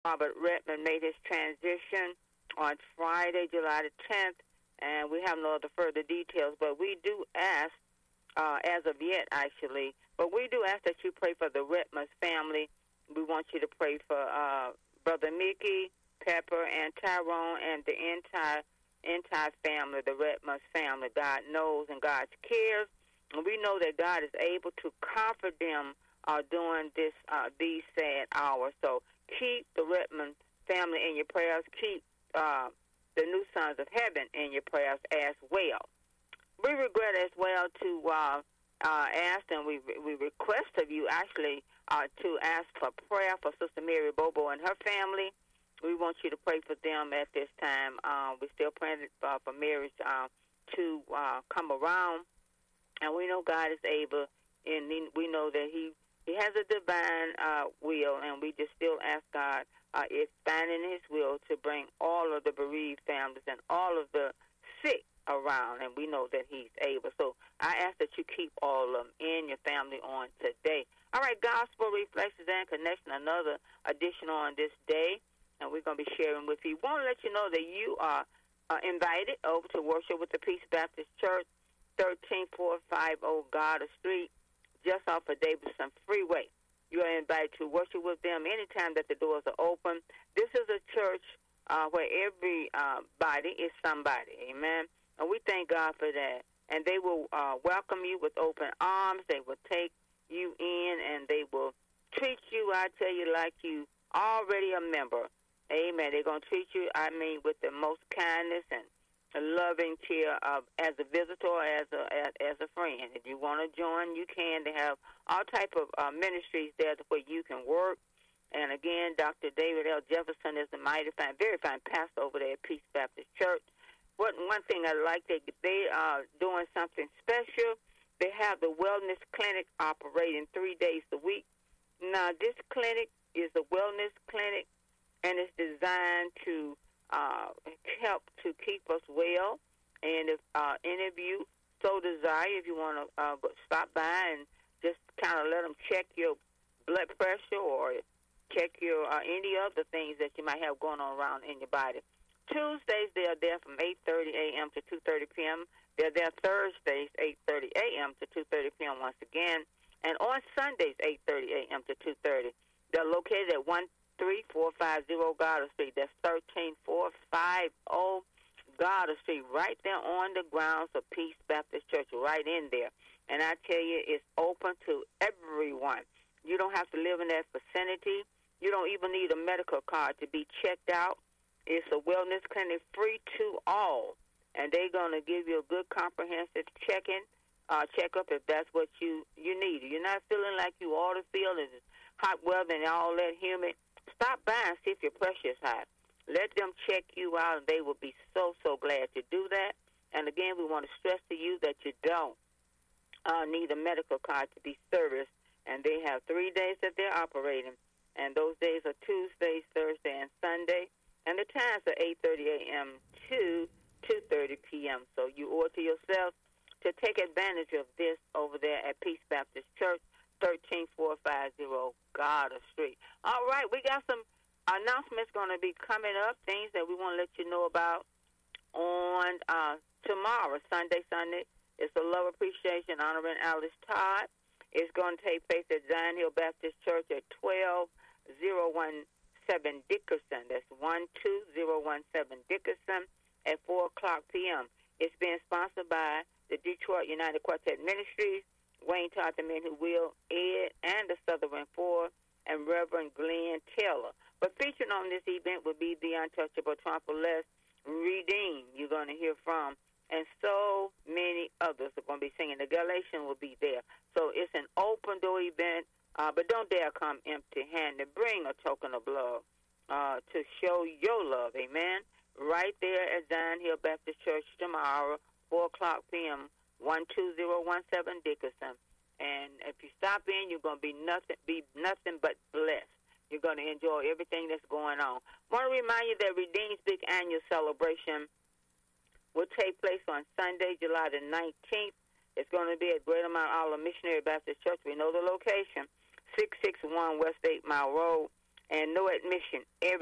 Robert Redmond made his transition on Friday, July the 10th, and we have no other further details. But we do ask, as of yet, actually, but we do ask that you pray for the Redmond family. We want you to pray for Brother Mickey, Pepper, and Tyrone, and the entire family, the Redmond family. God knows and God cares, and we know that God is able to comfort them during these sad hours. So keep the Redmond family in your prayers. Keep the New Sons of Heaven in your prayers as well. We regret as well to ask, and we request of you actually to ask for prayer for Sister Mary Bobo and her family. We want you to pray for them at this time. We're still praying for marriage to come around, and we know God is able, and we know that He has a divine will, and we just still ask God if finding His will to bring all of the bereaved families and all of the sick around, and we know that He's able. So I ask that you keep all of them in your family on today. All right, Gospel Reflections and Connection, another edition on this day, and we're going to be sharing with you. We want to let you know that you are invited over to worship with the Peace Baptist Church, 13450 Goddard Street, just off of Davidson Freeway. You are invited to worship with them anytime that the doors are open. This is a church where everybody is somebody, amen? And we thank God for that. And they will welcome you with open arms. They will take you in, and they will treat you, I tell you, like you already a member. Amen. They're going to treat you, with the most kindness and loving care as a visitor or as a friend. If you want to join, you can. They have all type of ministries there where you can work. And again, Dr. David L. Jefferson is a very fine pastor over there at Peace Baptist Church. One thing I like, they are doing something special. They have the wellness clinic operating 3 days a week. Now, this clinic is a wellness clinic, and it's designed to help to keep us well. And if any of you so desire, if you want to stop by and just kind of let them check your blood pressure or check your any other things that you might have going on around in your body. Tuesdays, they are there from 8:30 a.m. to 2:30 p.m. They're there Thursdays, 8:30 a.m. to 2:30 p.m. once again. And on Sundays, 8:30 a.m. to 2:30. They're located at 13450 Goddard Street. That's 13450 Goddard Street, right there on the grounds of Peace Baptist Church, right in there. And I tell you, it's open to everyone. You don't have to live in that vicinity. You don't even need a medical card to be checked out. It's a wellness clinic free to all, and they're going to give you a good comprehensive checkup if that's what you need. You're not feeling like you ought to feel. It's hot weather and all that humid. Stop by and see if your pressure is high. Let them check you out, and they will be so glad to do that. And again, we want to stress to you that you don't need a medical card to be serviced, and they have 3 days that they're operating, and those days are Tuesdays, Thursday, and Sunday. And the times are 8:30 a.m. to 2:30 p.m. So you owe it to yourself to take advantage of this over there at Peace Baptist Church, 13450 Goddard Street. All right, we got some announcements going to be coming up, things that we want to let you know about on tomorrow, Sunday. It's a love appreciation honoring Alice Todd. It's going to take place at Zion Hill Baptist Church at 12017 Dickerson. That's 12017 Dickerson at 4 o'clock p.m. It's being sponsored by the Detroit United Quartet Ministries, Wayne Todd, the Men Who Will, Ed, and the Southern Four, and Reverend Glenn Taylor. But featured on this event will be the untouchable trumpet-less Redeemed you're going to hear from, and so many others are going to be singing. The Galatian will be there. So it's an open-door event, but don't dare come empty-handed. Bring a token of love to show your love, amen, right there at Zion Hill Baptist Church tomorrow, 4 o'clock p.m., 12017 Dickerson. And if you stop in, you're going to be nothing but blessed. You're going to enjoy everything that's going on. I want to remind you that Redeem's big annual celebration will take place on Sunday, July the 19th. It's going to be at Greater Mount Olive Missionary Baptist Church. We know the location, 661 West 8 Mile Road. and no admission.